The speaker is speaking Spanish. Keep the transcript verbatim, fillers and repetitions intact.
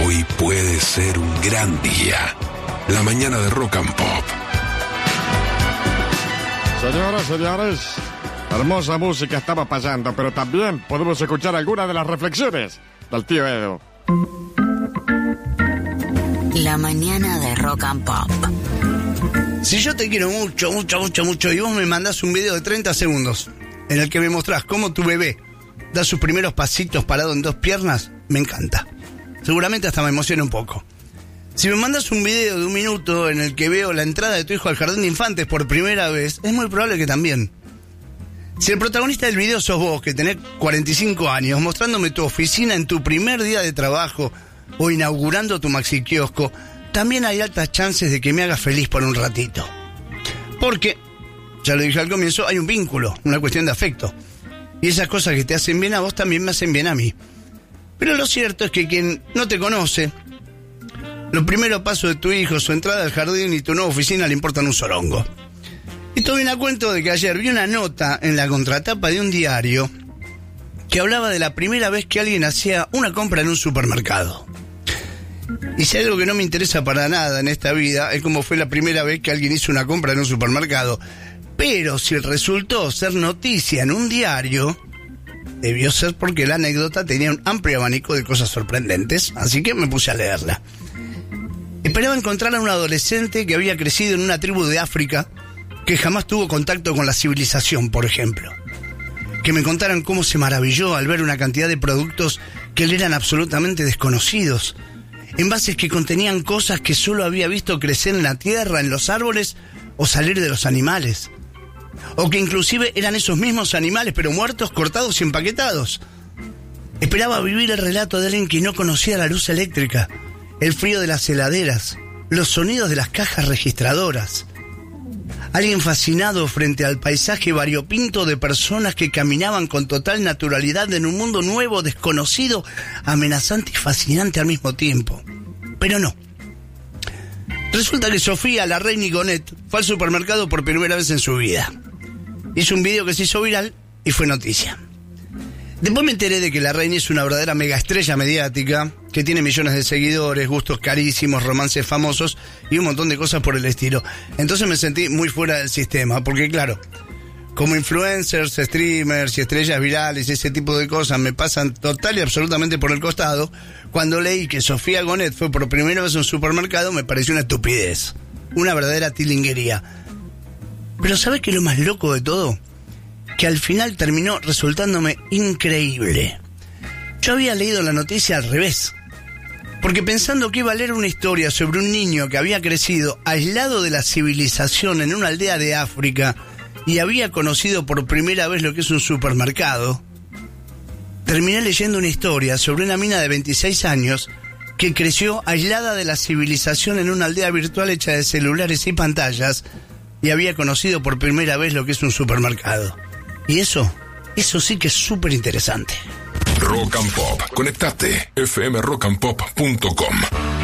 Hoy puede ser un gran día. La mañana de Rock and Pop. Señoras, señores, hermosa música estaba pasando, pero también podemos escuchar algunas de las reflexiones del tío Edu. La mañana de Rock and Pop. Si yo te quiero mucho, mucho, mucho, mucho y vos me mandás un video de treinta segundos en el que me mostrás cómo tu bebé da sus primeros pasitos parado en dos piernas, me encanta. Seguramente hasta me emociona un poco. Si me mandas un video de un minuto en el que veo la entrada de tu hijo al jardín de infantes por primera vez, es muy probable que también. Si el protagonista del video sos vos, que tenés cuarenta y cinco años, mostrándome tu oficina en tu primer día de trabajo o inaugurando tu maxi kiosco, también hay altas chances de que me hagas feliz por un ratito. Porque, ya lo dije al comienzo, hay un vínculo, una cuestión de afecto. Y esas cosas que te hacen bien a vos también me hacen bien a mí. Pero lo cierto es que quien no te conoce, los primeros pasos de tu hijo, su entrada al jardín y tu nueva oficina le importan un sorongo. Y todo viene a cuento de que ayer vi una nota en la contratapa de un diario que hablaba de la primera vez que alguien hacía una compra en un supermercado. Y si hay algo que no me interesa para nada en esta vida es cómo fue la primera vez que alguien hizo una compra en un supermercado. Pero si resultó ser noticia en un diario, debió ser porque la anécdota tenía un amplio abanico de cosas sorprendentes, así que me puse a leerla. Esperaba encontrar a un adolescente que había crecido en una tribu de África que jamás tuvo contacto con la civilización, por ejemplo. Que me contaran cómo se maravilló al ver una cantidad de productos que le eran absolutamente desconocidos. Envases que contenían cosas que solo había visto crecer en la tierra, en los árboles o salir de los animales. O que inclusive eran esos mismos animales, pero muertos, cortados y empaquetados. Esperaba vivir el relato de alguien que no conocía la luz eléctrica, el frío de las heladeras, los sonidos de las cajas registradoras. Alguien fascinado frente al paisaje variopinto de personas que caminaban con total naturalidad en un mundo nuevo, desconocido, amenazante y fascinante al mismo tiempo. Pero no. Resulta que Sofía, la reina Gonet, fue al supermercado por primera vez en su vida. Hizo un video que se hizo viral y fue noticia. Después me enteré de que la reina es una verdadera mega estrella mediática, que tiene millones de seguidores, gustos carísimos, romances famosos y un montón de cosas por el estilo. Entonces me sentí muy fuera del sistema, porque claro, como influencers, streamers y estrellas virales y ese tipo de cosas me pasan total y absolutamente por el costado. Cuando leí que Sofía Gonet fue por primera vez a un supermercado, me pareció una estupidez, una verdadera tilinguería. Pero ¿sabes qué es lo más loco de todo? Que al final terminó resultándome increíble. Yo había leído la noticia al revés, porque pensando que iba a leer una historia sobre un niño que había crecido aislado de la civilización en una aldea de África y había conocido por primera vez lo que es un supermercado, terminé leyendo una historia sobre una mina de veintiséis años que creció aislada de la civilización en una aldea virtual hecha de celulares y pantallas y había conocido por primera vez lo que es un supermercado. Y eso, eso sí que es súper interesante. Rock and Pop. Conectate. f m rock and pop punto com